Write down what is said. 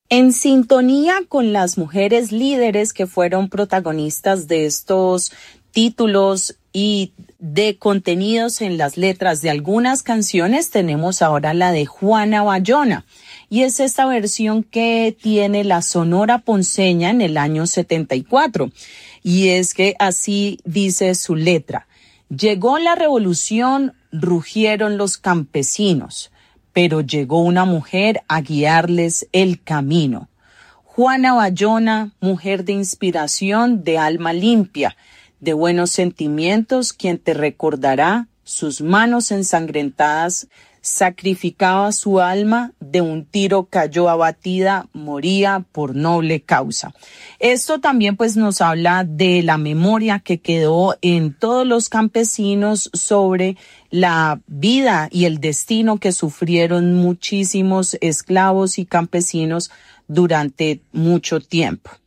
En sintonía con las mujeres líderes que fueron protagonistas de estos títulos y de contenidos en las letras de algunas canciones, tenemos ahora la de Juana Bayona. Y es esta versión que tiene la Sonora Ponceña en el año 74. Y es que así dice su letra. Llegó la revolución, rugieron los campesinos, pero llegó una mujer a guiarles el camino. Juana Bayona, mujer de inspiración, de alma limpia, de buenos sentimientos, quien te recordará sus manos ensangrentadas, sacrificaba su alma, de un tiro cayó abatida, moría por noble causa. Esto también pues nos habla de la memoria que quedó en todos los campesinos sobre la vida y el destino que sufrieron muchísimos esclavos y campesinos durante mucho tiempo.